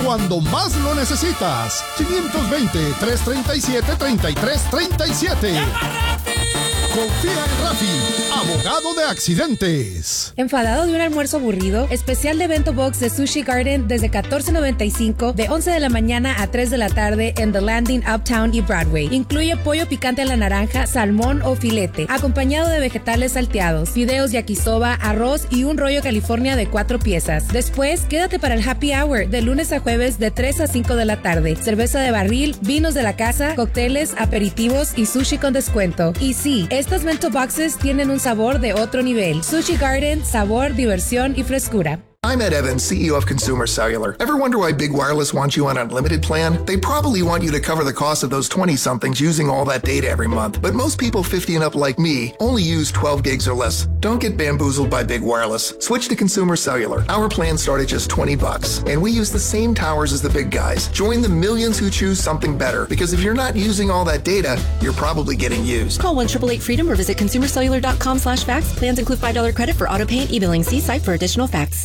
cuando más lo necesitas. 520-337-3337. Confía en Rafi, abogado de accidentes. ¿Enfadado de un almuerzo aburrido? Especial de Bento Box de Sushi Garden desde $14.95 de 11 de la mañana a 3 de la tarde en The Landing, Uptown y Broadway. Incluye pollo picante a la naranja, salmón o filete, acompañado de vegetales salteados, fideos yakisoba, arroz y un rollo California de 4 piezas. Después, quédate para el happy hour de lunes a jueves de 3 a 5 de la tarde. Cerveza de barril, vinos de la casa, cócteles, aperitivos y sushi con descuento. Y sí, estas Bento Boxes tienen un sabor de otro nivel. Sushi Garden, sabor, diversión y frescura. I'm Ed Evans, CEO of Consumer Cellular. Ever wonder why Big Wireless wants you on an unlimited plan? They probably want you to cover the cost of those 20-somethings using all that data every month. But most people 50 and up like me only use 12 gigs or less. Don't get bamboozled by Big Wireless. Switch to Consumer Cellular. Our plans start at just $20, and we use the same towers as the big guys. Join the millions who choose something better, because if you're not using all that data, you're probably getting used. Call 1-888-FREEDOM or visit consumercellular.com/facts. Plans include $5 credit for auto pay and e-billing. See site for additional facts.